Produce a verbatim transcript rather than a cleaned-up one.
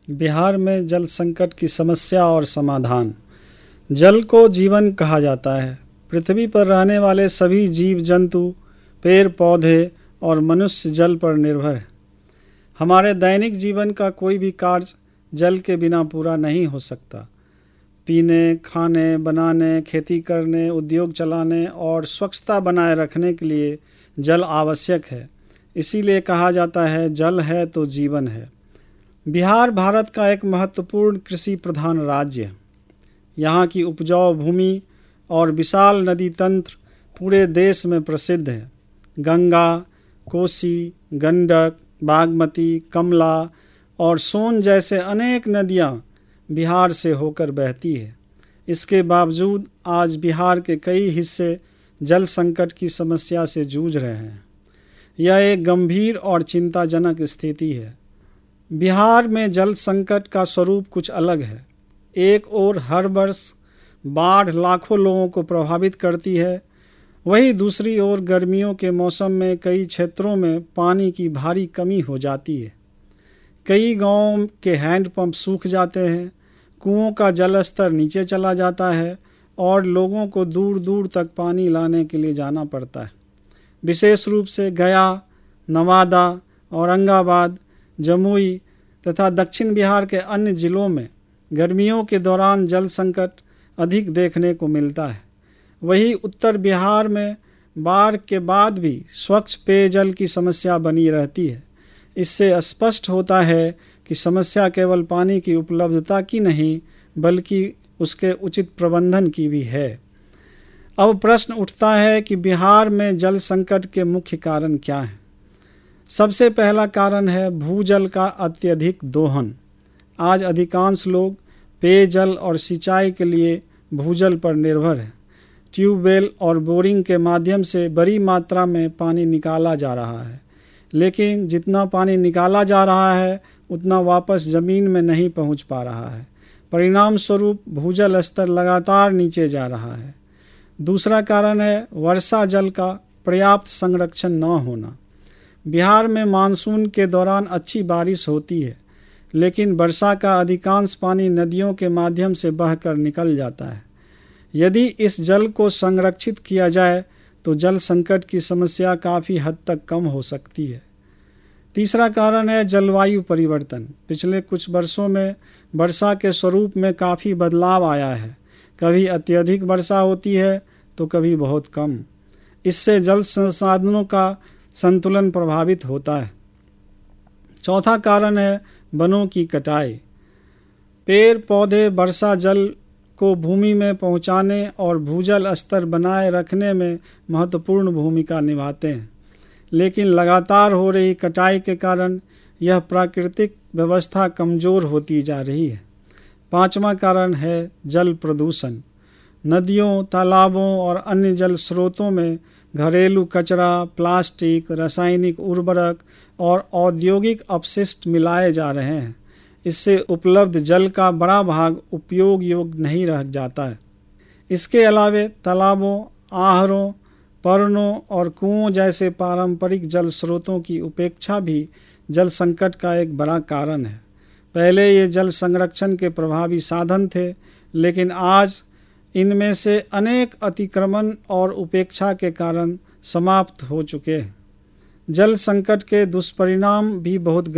बिहार में जल संकट की समस्या और समाधान। जल को जीवन कहा जाता है। पृथ्वी पर रहने वाले सभी जीव जंतु, पेड़ पौधे और मनुष्य जल पर निर्भर है। हमारे दैनिक जीवन का कोई भी कार्य जल के बिना पूरा नहीं हो सकता। पीने, खाने, बनाने, खेती करने, उद्योग चलाने और स्वच्छता बनाए रखने के लिए जल आवश्यक है। इसीलिए कहा जाता है, जल है तो जीवन है। बिहार भारत का एक महत्वपूर्ण कृषि प्रधान राज्य है। यहाँ की उपजाऊ भूमि और विशाल नदी तंत्र पूरे देश में प्रसिद्ध है। गंगा, कोसी, गंडक, बागमती, कमला और सोन जैसे अनेक नदियाँ बिहार से होकर बहती है। इसके बावजूद आज बिहार के कई हिस्से जल संकट की समस्या से जूझ रहे हैं। यह एक गंभीर और चिंताजनक स्थिति है। बिहार में जल संकट का स्वरूप कुछ अलग है। एक ओर हर वर्ष बाढ़ लाखों लोगों को प्रभावित करती है, वहीं दूसरी ओर गर्मियों के मौसम में कई क्षेत्रों में पानी की भारी कमी हो जाती है। कई गांवों के हैंडपंप सूख जाते हैं, कुओं का जल स्तर नीचे चला जाता है और लोगों को दूर दूर तक पानी लाने के लिए जाना पड़ता है। विशेष रूप से गया, नवादा, औरंगाबाद, जमुई तथा दक्षिण बिहार के अन्य जिलों में गर्मियों के दौरान जल संकट अधिक देखने को मिलता है। वहीं उत्तर बिहार में बाढ़ के बाद भी स्वच्छ पेयजल की समस्या बनी रहती है। इससे स्पष्ट होता है कि समस्या केवल पानी की उपलब्धता की नहीं, बल्कि उसके उचित प्रबंधन की भी है। अब प्रश्न उठता है कि बिहार में जल संकट के मुख्य कारण क्या हैं? सबसे पहला कारण है भूजल का अत्यधिक दोहन। आज अधिकांश लोग पेयजल और सिंचाई के लिए भूजल पर निर्भर है। ट्यूबवेल और बोरिंग के माध्यम से बड़ी मात्रा में पानी निकाला जा रहा है, लेकिन जितना पानी निकाला जा रहा है उतना वापस ज़मीन में नहीं पहुंच पा रहा है। परिणाम स्वरूप भूजल स्तर लगातार नीचे जा रहा है। दूसरा कारण है वर्षा जल का पर्याप्त संरक्षण न होना। बिहार में मानसून के दौरान अच्छी बारिश होती है, लेकिन वर्षा का अधिकांश पानी नदियों के माध्यम से बहकर निकल जाता है। यदि इस जल को संरक्षित किया जाए तो जल संकट की समस्या काफ़ी हद तक कम हो सकती है। तीसरा कारण है जलवायु परिवर्तन। पिछले कुछ वर्षों में वर्षा के स्वरूप में काफ़ी बदलाव आया है। कभी अत्यधिक वर्षा होती है तो कभी बहुत कम। इससे जल संसाधनों का संतुलन प्रभावित होता है। चौथा कारण है वनों की कटाई। पेड़ पौधे वर्षा जल को भूमि में पहुंचाने और भूजल स्तर बनाए रखने में महत्वपूर्ण भूमिका निभाते हैं, लेकिन लगातार हो रही कटाई के कारण यह प्राकृतिक व्यवस्था कमज़ोर होती जा रही है। पांचवा कारण है जल प्रदूषण। नदियों, तालाबों और अन्य जल स्रोतों में घरेलू कचरा, प्लास्टिक, रासायनिक उर्वरक और औद्योगिक अपशिष्ट मिलाए जा रहे हैं। इससे उपलब्ध जल का बड़ा भाग उपयोग योग्य नहीं रह जाता है। इसके अलावा तालाबों, आहरों, परनों और कुओं जैसे पारंपरिक जल स्रोतों की उपेक्षा भी जल संकट का एक बड़ा कारण है। पहले ये जल संरक्षण के प्रभावी साधन थे, लेकिन आज इनमें से अनेक अतिक्रमण और उपेक्षा के कारण समाप्त हो चुके हैं। जल संकट के दुष्परिणाम भी बहुत